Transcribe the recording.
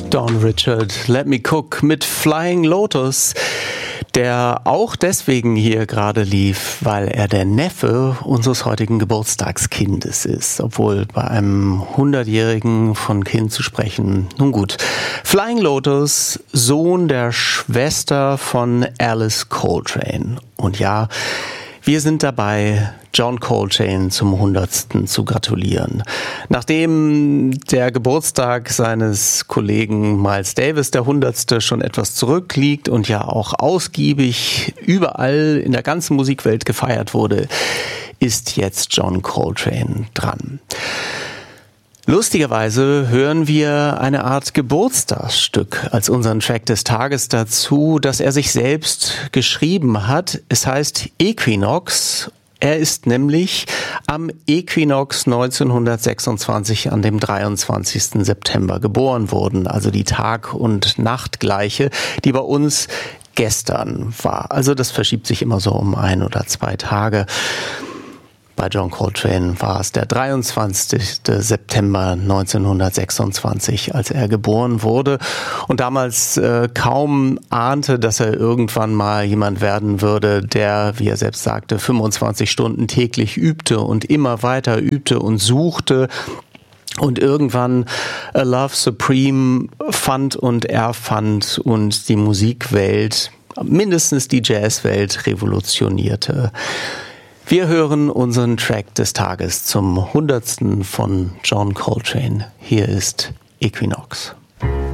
Don Richard, Let Me Cook mit Flying Lotus, der auch deswegen hier gerade lief, weil er der Neffe unseres heutigen Geburtstagskindes ist. Obwohl bei einem 100-Jährigen von Kind zu sprechen, nun gut. Flying Lotus, Sohn der Schwester von Alice Coltrane. Und ja, wir sind dabei, John Coltrane zum 100. zu gratulieren. Nachdem der Geburtstag seines Kollegen Miles Davis, der 100. schon etwas zurückliegt und ja auch ausgiebig überall in der ganzen Musikwelt gefeiert wurde, ist jetzt John Coltrane dran. Lustigerweise hören wir eine Art Geburtstagsstück als unseren Track des Tages dazu, das er sich selbst geschrieben hat. Es heißt Equinox. Er ist nämlich am Äquinox 1926 an dem 23. September geboren worden, also die Tag- und Nachtgleiche, die bei uns gestern war. Also das verschiebt sich immer so um 1 oder 2 Tage. Bei John Coltrane war es der 23. September 1926, als er geboren wurde und damals kaum ahnte, dass er irgendwann mal jemand werden würde, der, wie er selbst sagte, 25 Stunden täglich übte und immer weiter übte und suchte und irgendwann A Love Supreme fand und erfand und die Musikwelt, mindestens die Jazzwelt, revolutionierte. Wir hören unseren Track des Tages zum 100. von John Coltrane. Hier ist Equinox.